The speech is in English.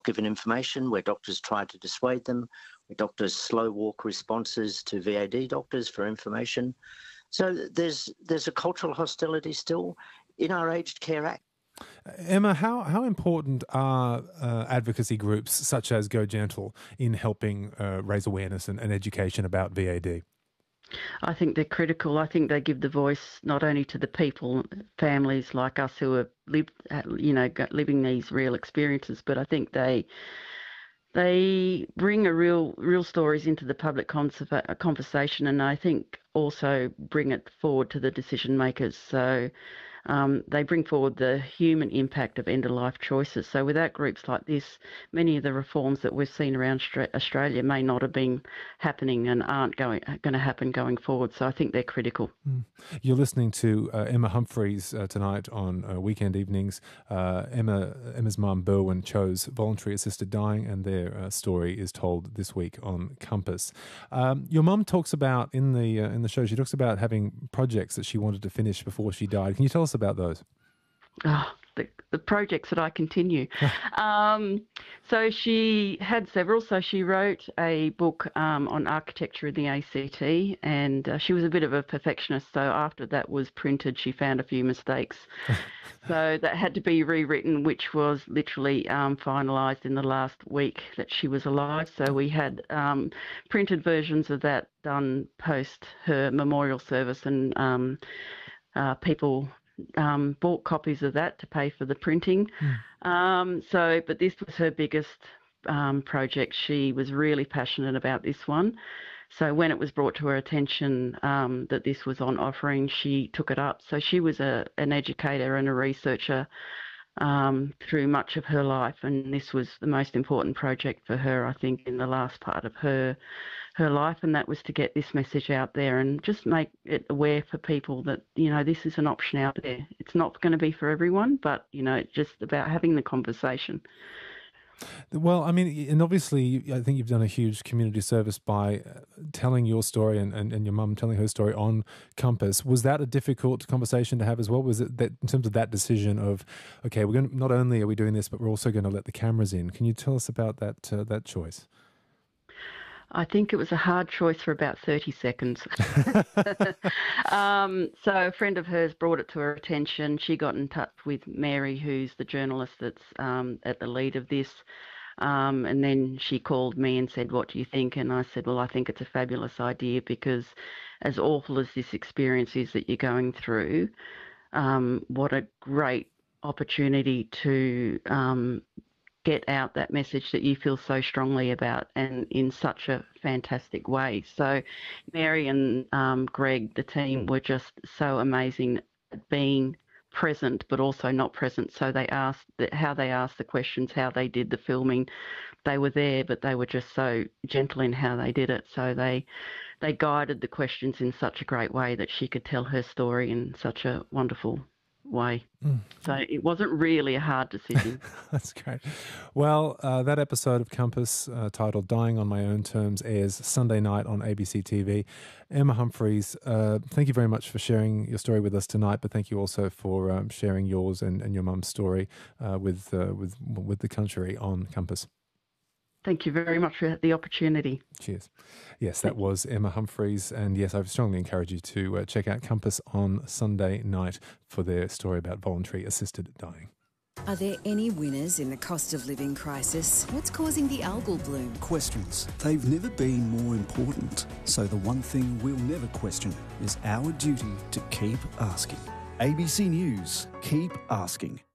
given information, where doctors try to dissuade them, where doctors slow walk responses to VAD doctors for information. So there's a cultural hostility still in our Aged Care Act. Emma, how important are advocacy groups such as Go Gentle in helping raise awareness and education about VAD? I think they're critical. I think they give the voice not only to the people, families like us who have living these real experiences, but I think they bring a real stories into the public conversation, and I think also bring it forward to the decision makers. So they bring forward the human impact of end-of-life choices. So without groups like this, many of the reforms that we've seen around Australia may not have been happening and aren't going to happen going forward. So I think they're critical. You're listening to Emma Humphreys tonight on weekend evenings. Emma's mum, Berwyn, chose voluntary assisted dying, and their story is told this week on Compass. Your mum talks about in the show. She talks about having projects that she wanted to finish before she died. Can you tell us about those? Oh, the projects that I continue. So she had several. So she wrote a book on architecture in the ACT, and she was a bit of a perfectionist. So after that was printed, she found a few mistakes. So that had to be rewritten, which was literally finalised in the last week that she was alive. So we had printed versions of that done post her memorial service, and people bought copies of that to pay for the printing. But this was her biggest project. She was really passionate about this one. So when it was brought to her attention that this was on offering, she took it up. So she was an educator and a researcher through much of her life, and this was the most important project for her, I think, in the last part of her life, and that was to get this message out there and just make it aware for people that, this is an option out there. It's not going to be for everyone, but, it's just about having the conversation. Well, I mean, and obviously, I think you've done a huge community service by telling your story and your mum telling her story on Compass. Was that a difficult conversation to have as well? Was it that in terms of that decision of, okay, we're going to, not only are we doing this, but we're also going to let the cameras in? Can you tell us about that choice? I think it was a hard choice for about 30 seconds. So a friend of hers brought it to her attention. She got in touch with Mary, who's the journalist that's at the lead of this. And then she called me and said, "What do you think?" And I said, "Well, I think it's a fabulous idea, because as awful as this experience is that you're going through, what a great opportunity to get out that message that you feel so strongly about, and in such a fantastic way." So Mary and Greg, the team, were just so amazing at being present but also not present. So they asked how they asked the questions, how they did the filming. They were there, but they were just so gentle in how they did it. So they guided the questions in such a great way that she could tell her story in such a wonderful way. So it wasn't really a hard decision. That's great. Well, that episode of Compass titled Dying on My Own Terms airs Sunday night on ABC TV. Emma Humphreys, thank you very much for sharing your story with us tonight, but thank you also for sharing yours and your mum's story with the country on Compass. Thank you very much for the opportunity. Cheers. Yes, that was Emma Humphreys. And yes, I strongly encourage you to check out Compass on Sunday night for their story about voluntary assisted dying. Are there any winners in the cost of living crisis? What's causing the algal bloom? Questions. They've never been more important. So the one thing we'll never question is our duty to keep asking. ABC News. Keep asking.